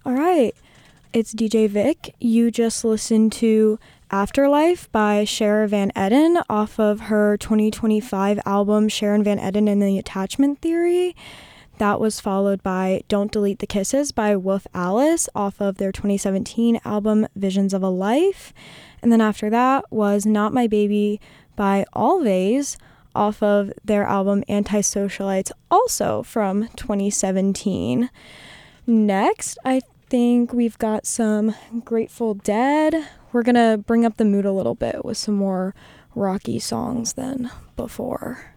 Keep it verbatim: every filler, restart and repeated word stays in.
All right. It's D J Vic. You just listened to Afterlife by Sharon Van Etten off of her twenty twenty-five album Sharon Van Etten and the Attachment Theory. That was followed by Don't Delete the Kisses by Wolf Alice off of their twenty seventeen album Visions of a Life. And then after that was Not My Baby by Always off of their album Antisocialites, also from twenty seventeen. Next, I think we've got some Grateful Dead. We're gonna bring up the mood a little bit with some more rocky songs than before.